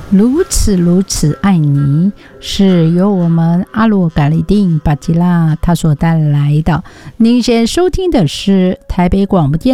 如此如此爱你，是由我们阿罗嘎里丁巴吉拉他所带来的。您现在收听的是台北广播电